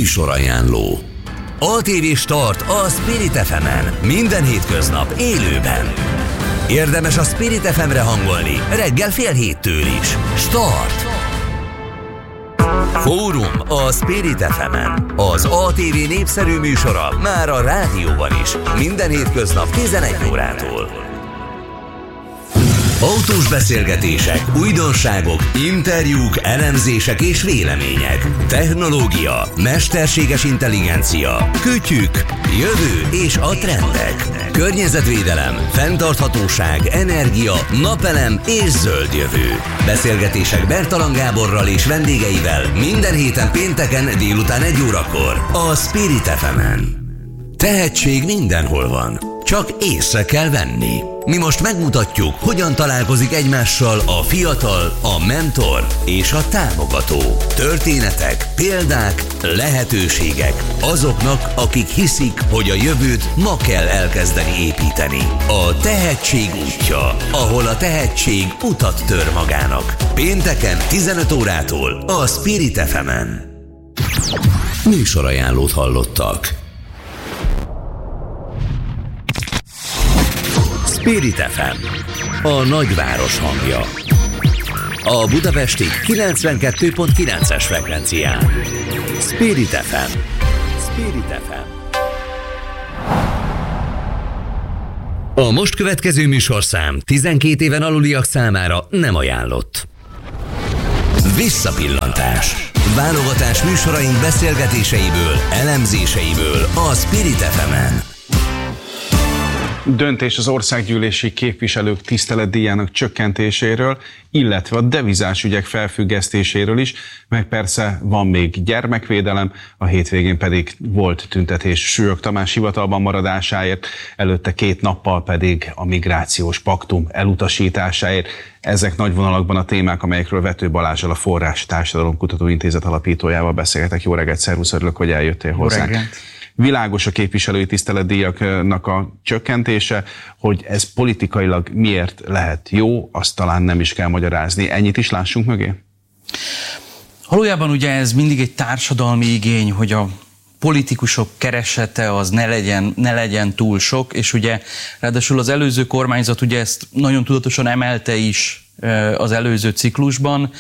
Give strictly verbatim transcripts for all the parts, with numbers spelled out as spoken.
Műsorajánló. á té vé Start a Spirit ef emen. Minden hétköznap élőben. Érdemes a Spirit ef emre hangolni, reggel fél héttől is. Start! Fórum a Spirit ef emen. Az á té vé népszerű műsora már a rádióban is. Minden hétköznap tizenegy órától. Autós beszélgetések, újdonságok, interjúk, elemzések és vélemények. Technológia, mesterséges intelligencia, kütyük, jövő és a trendek. Környezetvédelem, fenntarthatóság, energia, napelem és zöld jövő. Beszélgetések Bertalan Gáborral és vendégeivel minden héten pénteken délután egy órakor a Spirit ef emen. Tehetség mindenhol van, csak észre kell venni. Mi most megmutatjuk, hogyan találkozik egymással a fiatal, a mentor és a támogató. Történetek, példák, lehetőségek azoknak, akik hiszik, hogy a jövőt ma kell elkezdeni építeni. A tehetség útja, ahol a tehetség utat tör magának. Pénteken tizenöt órától a Spirit ef emen. Műsorajánlót hallottak. Spirit ef em, a nagyváros hangja. A budapesti kilencvenkettő pont kilences frekvencián. Spirit ef em. Spirit ef em. A most következő műsorszám tizenkét éven aluliak számára nem ajánlott. Visszapillantás. Válogatás műsoraink beszélgetéseiből, elemzéseiből a Spirit ef emen. Döntés az országgyűlési képviselők tiszteletdíjának csökkentéséről, illetve a devizás ügyek felfüggesztéséről is, meg persze van még gyermekvédelem, a hétvégén pedig volt tüntetés Sülyök Tamás hivatalban maradásáért, előtte két nappal pedig a migrációs paktum elutasításáért. Ezek nagy vonalakban a témák, amelyekről Vető Balázsal, a Forrás Társadalomkutató Intézet alapítójával beszélhetek. Jó reggelt, szervusz, örülök, hogy eljöttél hozzánk. Világos a képviselői tiszteletdíjaknak a csökkentése, hogy ez politikailag miért lehet jó, azt talán nem is kell magyarázni. Ennyit is lássunk mögé? Valójában ugye ez mindig egy társadalmi igény, hogy a politikusok keresete az ne legyen, ne legyen túl sok, és ugye ráadásul az előző kormányzat ugye ezt nagyon tudatosan emelte is az előző ciklusban.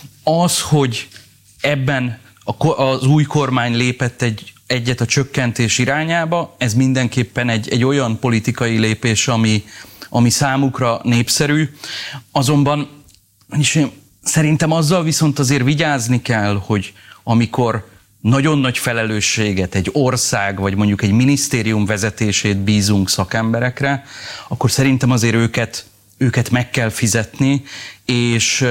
Az, hogy ebben az új kormány lépett egy egyet a csökkentés irányába, ez mindenképpen egy, egy olyan politikai lépés, ami, ami számukra népszerű. Azonban és szerintem azzal viszont azért vigyázni kell, hogy amikor nagyon nagy felelősséget egy ország, vagy mondjuk egy minisztérium vezetését bízunk szakemberekre, akkor szerintem azért őket, őket meg kell fizetni, és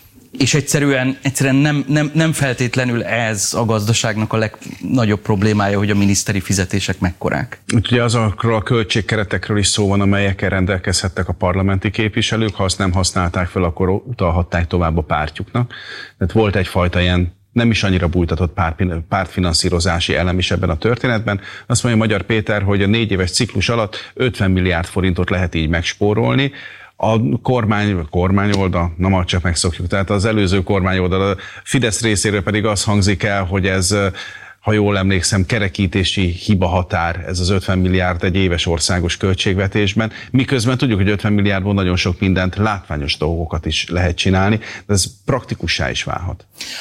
és egyszerűen, egyszerűen nem, nem, nem feltétlenül ez a gazdaságnak a legnagyobb problémája, hogy a miniszteri fizetések mekkorák. Ugye azokról a költségkeretekről is szó van, amelyekkel rendelkezhettek a parlamenti képviselők, ha azt nem használták fel, akkor utalhatták tovább a pártjuknak. Tehát volt egyfajta ilyen nem is annyira bújtatott párt, pártfinanszírozási elem is ebben a történetben. Azt mondja Magyar Péter, hogy a négy éves ciklus alatt ötven milliárd forintot lehet így megspórolni. A kormány, a kormányoldal, na majd csak megszokjuk, tehát az előző kormányoldal, a Fidesz részéről pedig az hangzik el, hogy ez, ha jól emlékszem, kerekítési hiba határ, ez az ötven milliárd egy éves országos költségvetésben, miközben tudjuk, hogy ötven milliárdból nagyon sok mindent, látványos dolgokat is lehet csinálni, de ez praktikussá is válhat.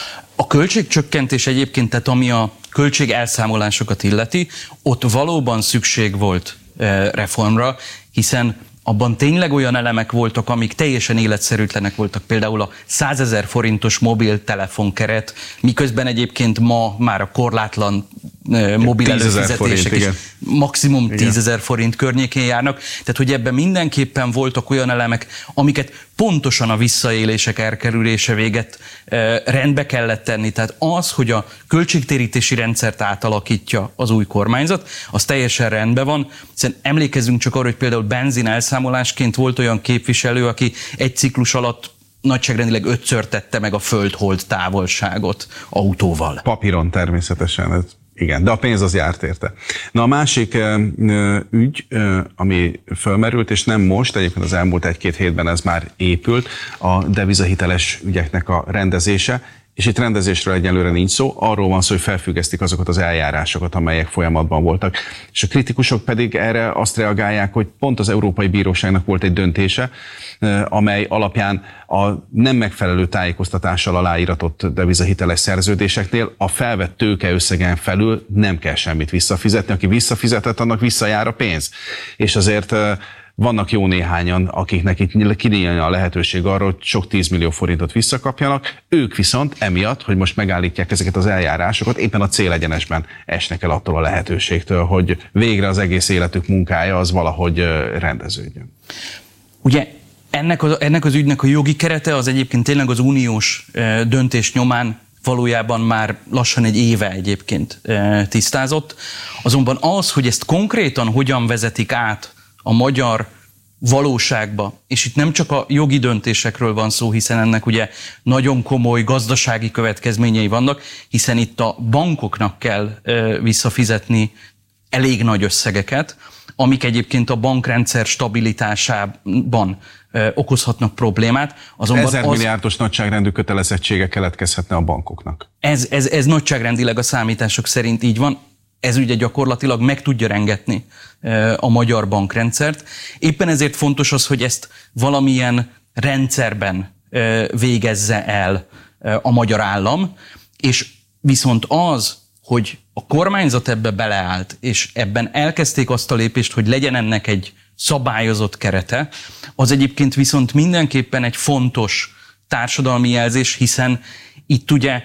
A költségcsökkentés egyébként, tehát ami a költség elszámolásokat illeti, ott valóban szükség volt reformra, hiszen abban tényleg olyan elemek voltak, amik teljesen életszerűtlenek voltak, például a százezer forintos mobiltelefonkeret, miközben egyébként ma már a korlátlan uh, mobil előfizetések is maximum tízezer forint környékén járnak. Tehát, hogy ebben mindenképpen voltak olyan elemek, amiket pontosan a visszaélések elkerülése véget uh, rendbe kellett tenni. Tehát az, hogy a költségtérítési rendszert átalakítja az új kormányzat, az teljesen rendben van. Hiszen emlékezzünk csak arra, hogy például benzin elszámolásként volt olyan képviselő, aki egy ciklus alatt nagyságrendileg ötször tette meg a föld-hold távolságot autóval. Papíron természetesen, ez igen, de a pénz az járt érte. Na a másik ö, ö, ügy, ö, ami fölmerült, és nem most, egyébként az elmúlt egy-két hétben ez már épült, a devizahiteles ügyeknek a rendezése. És itt rendezésről egyelőre nincs szó, arról van szó, hogy felfüggesztik azokat az eljárásokat, amelyek folyamatban voltak. És a kritikusok pedig erre azt reagálják, hogy pont az Európai Bíróságnak volt egy döntése, amely alapján a nem megfelelő tájékoztatással aláíratott devizahiteles szerződéseknél a felvett tőke összegen felül nem kell semmit visszafizetni. Aki visszafizetett, annak visszajár a pénz. És azért vannak jó néhányan, akiknek itt kinyílna a lehetőség arra, hogy sok tízmillió forintot visszakapjanak, ők viszont emiatt, hogy most megállítják ezeket az eljárásokat, éppen a célegyenesben esnek el attól a lehetőségtől, hogy végre az egész életük munkája az valahogy rendeződjön. Ugye ennek az, ennek az ügynek a jogi kerete az egyébként tényleg az uniós döntés nyomán valójában már lassan egy éve egyébként tisztázott. Azonban az, hogy ezt konkrétan hogyan vezetik át a magyar valóságba, és itt nem csak a jogi döntésekről van szó, hiszen ennek ugye nagyon komoly gazdasági következményei vannak, hiszen itt a bankoknak kell visszafizetni elég nagy összegeket, amik egyébként a bankrendszer stabilitásában okozhatnak problémát. Azonban ezer milliárdos az... nagyságrendű kötelezettsége keletkezhetne a bankoknak. Ez, ez, ez nagyságrendileg a számítások szerint így van. Ez ugye gyakorlatilag meg tudja rengetni a magyar bankrendszert. Éppen ezért fontos az, hogy ezt valamilyen rendszerben végezze el a magyar állam, és viszont az, hogy a kormányzat ebbe beleállt, és ebben elkezdték azt a lépést, hogy legyen ennek egy szabályozott kerete, az egyébként viszont mindenképpen egy fontos társadalmi jelzés, hiszen itt ugye